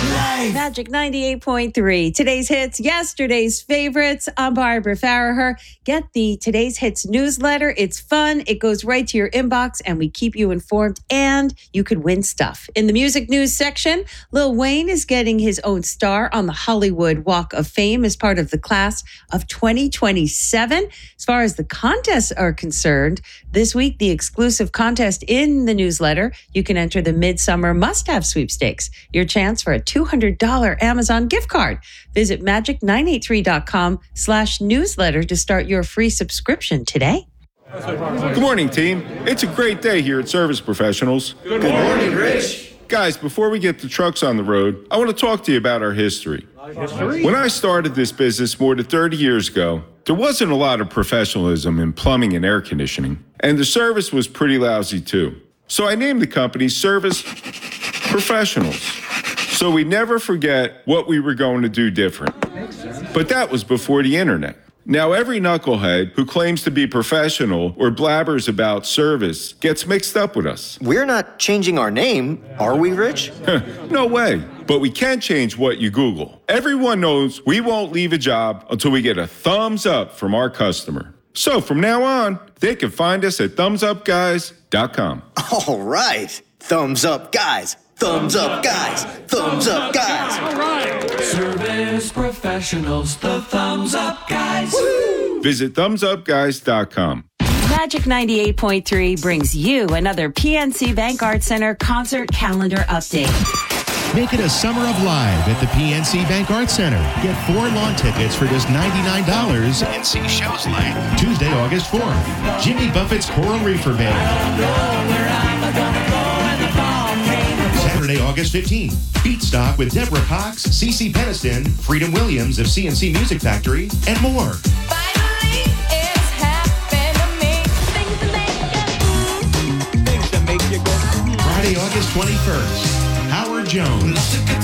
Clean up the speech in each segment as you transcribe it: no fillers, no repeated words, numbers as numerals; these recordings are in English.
Magic 98.3. Today's hits, yesterday's favorites. I'm Barbara Farraher. Get the Today's Hits newsletter. It's fun. It goes right to your inbox and we keep you informed and you could win stuff. In the music news section, Lil Wayne is getting his own star on the Hollywood Walk of Fame as part of the class of 2027. As far as the contests are concerned, this week, the exclusive contest in the newsletter, you can enter the Midsummer Must-Have Sweepstakes. Your chance for a $200 Amazon gift card. Visit magic983.com/newsletter to start your free subscription today. Good morning, team. It's a great day here at Service Professionals. Good morning, Rich. Guys, before we get the trucks on the road, I want to talk to you about our history. When I started this business more than 30 years ago, there wasn't a lot of professionalism in plumbing and air conditioning, and the service was pretty lousy too. So I named the company Service Professionals, so we never forget what we were going to do different. But that was before the internet. Now every knucklehead who claims to be professional or blabbers about service gets mixed up with us. We're not changing our name, are we, Rich? No way. But we can change what you Google. Everyone knows we won't leave a job until we get a thumbs up from our customer. So from now on, they can find us at thumbsupguys.com. All right. Thumbs up, guys. Thumbs up, guys. Thumbs up, guys. All right. Service Professionals, the Thumbs Up Guys. Woo! Visit thumbsupguys.com. Magic 98.3 brings you another PNC Bank Arts Center concert calendar update. Make it a summer of live at the PNC Bank Arts Center. Get 4 lawn tickets for just $99 and see shows like Tuesday, August 4th, Jimmy Buffett's Coral Reefer Band. Saturday, August 15th, Beatstock with Deborah Cox, CeCe Peniston, Freedom Williams of CNC Music Factory, and more. Finally, it's happened to me. Things that make you go. Friday, August 21st, Howard Jones.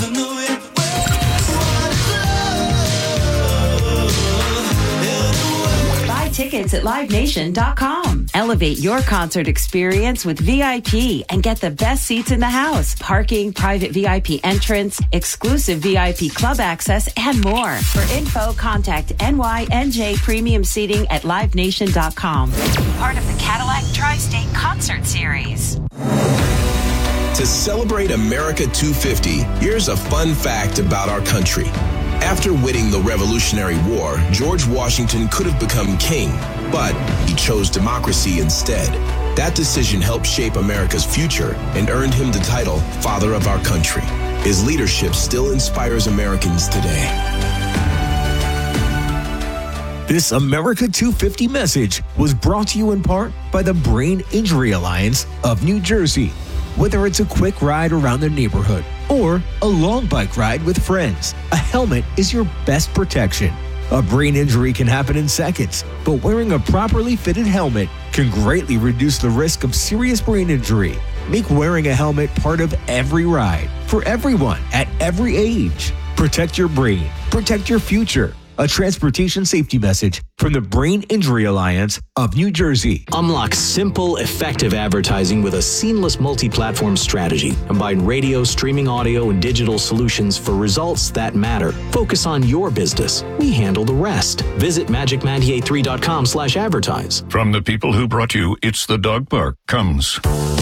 Buy tickets at livenation.com. Elevate your concert experience with VIP and get the best seats in the house, parking, private VIP entrance, exclusive VIP club access, and more. For info, contact NYNJ Premium Seating at livenation.com. Part of the Cadillac Tri-State Concert Series. To celebrate America 250, here's a fun fact about our country. After winning the Revolutionary War, George Washington could have become king, but he chose democracy instead. That decision helped shape America's future and earned him the title Father of our Country. His leadership still inspires Americans today. This America 250 message was brought to you in part by the Brain Injury Alliance of New Jersey. Whether it's a quick ride around the neighborhood or a long bike ride with friends, a helmet is your best protection. A brain injury can happen in seconds, but wearing a properly fitted helmet can greatly reduce the risk of serious brain injury. Make wearing a helmet part of every ride, for everyone at every age. Protect your brain, protect your future. A transportation safety message from the Brain Injury Alliance of New Jersey. Unlock simple, effective advertising with a seamless multi-platform strategy. Combine radio, streaming audio, and digital solutions for results that matter. Focus on your business. We handle the rest. Visit magic983.com/advertise. From the people who brought you It's the Dog Park comes